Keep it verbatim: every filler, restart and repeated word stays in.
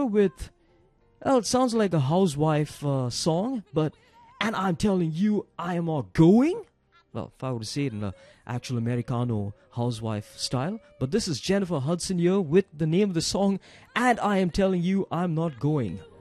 with, well, it sounds like a housewife uh, song, but, and I'm telling you, I am not going. Well, if I were to say it in an actual Americano housewife style. But this is Jennifer Hudson here with the name of the song, and I am telling you, I'm not going.